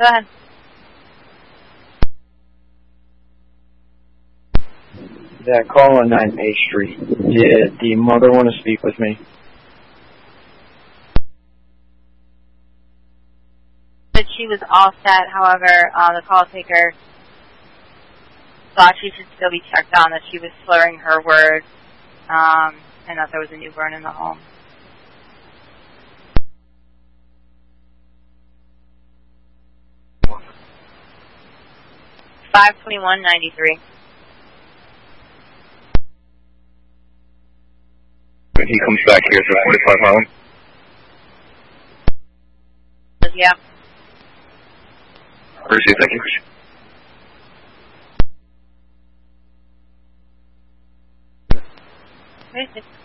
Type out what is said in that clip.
Go ahead. That call on 9 A Street. Did the mother want to speak with me? But she was all set. However, the call taker thought she should still be checked on, that she was slurring her words, and that there was a newborn in the home. $521.93. When he comes back here to 45 Harlem? Yeah. Appreciate it, thank you. Okay.